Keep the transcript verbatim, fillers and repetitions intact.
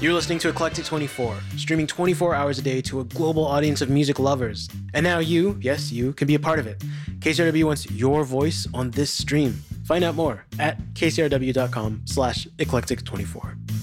You're listening to Eclectic twenty-four, streaming twenty-four hours a day to a global audience of music lovers. And now you, yes, you, can be a part of it. K C R W wants your voice on this stream. Find out more at kcrw.com slash eclectic24.